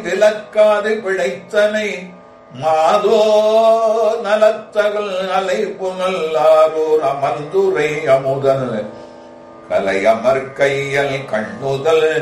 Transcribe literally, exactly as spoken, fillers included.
விளக்காது பிழைத்தனை மாதோ நலத்தகல் அலை புனல்லாரூர் அமர்ந்துரை அமுதன் கலையமர் கையல் கண்ணுதல்